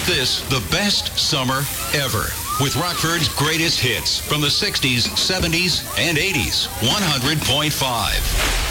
Make this the best summer ever with Rockford's greatest hits from the 60s, 70s, and 80s. 100.5.